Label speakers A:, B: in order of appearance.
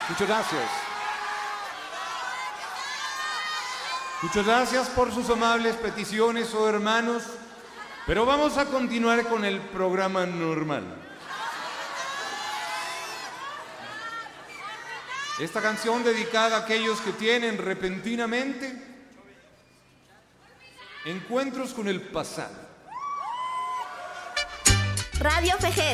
A: Muchas gracias. Muchas gracias por sus amables peticiones, oh hermanos. Pero vamos a continuar con el programa normal. Esta canción dedicada a aquellos que tienen repentinamente encuentros con el pasado.
B: Radio Fejel.